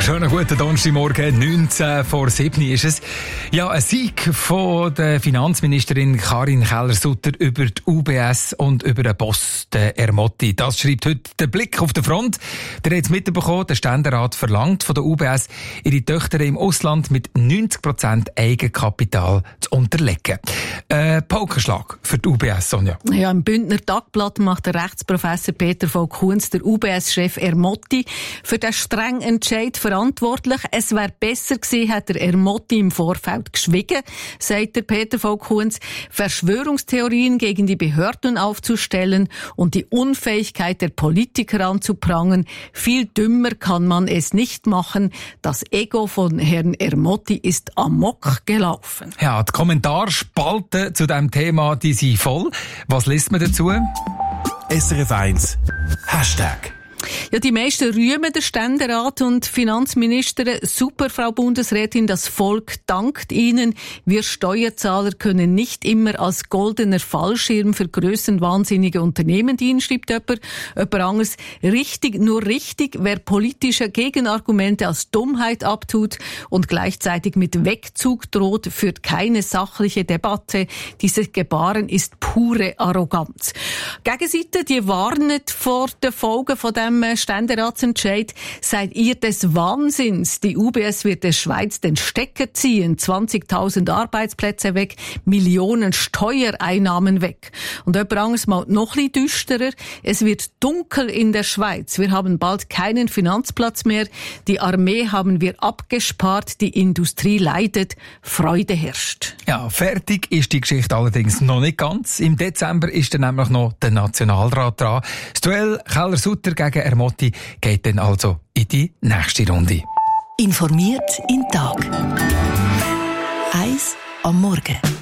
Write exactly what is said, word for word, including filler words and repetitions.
Schönen guten Donnerstagmorgen, neunzehn vor sieben ist es. Ja, ein Sieg von der Finanzministerin Karin Keller-Sutter über die U B S und über den Boss, den Ermotti. Das schreibt heute der Blick auf die Front. Der hat es mitbekommen, der Ständerat verlangt von der U B S, ihre Töchter im Ausland mit neunzig Prozent Eigenkapital zu unterlegen. Äh, Paukenschlag für die U B S, Sonja. Ja, im Bündner Tagblatt macht der Rechtsprofessor Peter Vogt-Kunz, der U B S-Chef Ermotti, für den strengen Entscheid verantwortlich. Es wäre besser gewesen, hat der Ermotti im Vorfeld geschwiegen, sagt der Peter Vogt-Kunz. Verschwörungstheorien gegen die Behörden aufzustellen und die Unfähigkeit der Politiker anzuprangern. Viel dümmer kann man es nicht machen. Das Ego von Herrn Ermotti ist amok gelaufen. Ja, die Kommentarspalten zu diesem Thema, die sind voll. Was liest man dazu? S R F eins Hashtag. Ja, die meisten rühmen den Ständerat und Finanzministerin. Super, Frau Bundesrätin, das Volk dankt Ihnen. Wir Steuerzahler können nicht immer als goldener Fallschirm für grössenwahnsinnige Unternehmen dienen, schreibt jemand. Jemand anderes. Richtig, nur richtig, wer politische Gegenargumente als Dummheit abtut und gleichzeitig mit Wegzug droht, führt keine sachliche Debatte. Dieses Gebaren ist pure Arroganz. Gegenseite, die warnet vor den Folgen von dem Ständeratsentscheid. Seid ihr des Wahnsinns? Die U B S wird der Schweiz den Stecker ziehen. zwanzigtausend Arbeitsplätze weg, Millionen Steuereinnahmen weg. Und jemand anderes mal noch ein bisschen düsterer. Es wird dunkel in der Schweiz. Wir haben bald keinen Finanzplatz mehr. Die Armee haben wir abgespart. Die Industrie leidet. Freude herrscht. Ja, fertig ist die Geschichte allerdings noch nicht ganz. Im Dezember ist dann nämlich noch der Nationalrat dran. Das Duell Keller-Sutter gegen Ermotti geht dann also in die nächste Runde. Informiert in Tag. Eins am Morgen.